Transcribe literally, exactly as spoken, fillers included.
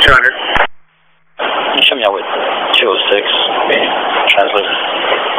two hundred. Can you show me out with two oh six? Translate.